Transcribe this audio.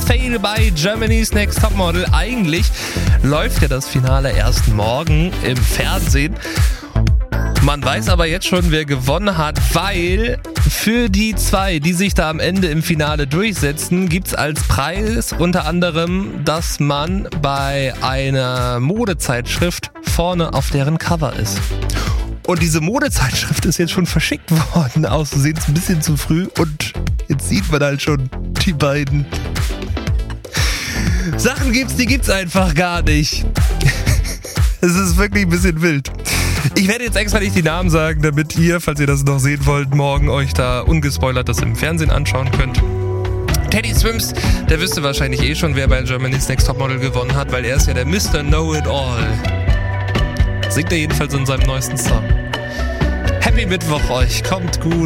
Fail bei Germany's Next Topmodel. Eigentlich läuft ja das Finale erst morgen im Fernsehen. Man weiß aber jetzt schon, wer gewonnen hat, weil für die zwei, die sich da am Ende im Finale durchsetzen, gibt's als Preis unter anderem, dass man bei einer Modezeitschrift vorne auf deren Cover ist. Und diese Modezeitschrift ist jetzt schon verschickt worden, auszusehen ein bisschen zu früh, und jetzt sieht man halt schon die beiden. Sachen die gibt's einfach gar nicht. Es ist wirklich ein bisschen wild. Ich werde jetzt extra nicht die Namen sagen, damit ihr, falls ihr das noch sehen wollt, morgen euch da ungespoilert das im Fernsehen anschauen könnt. Teddy Swims, der wüsste wahrscheinlich schon, wer bei Germany's Next Topmodel gewonnen hat, weil er ist ja der Mr. Know-It-All. Singt er jedenfalls in seinem neuesten Song. Happy Mittwoch euch, kommt gut.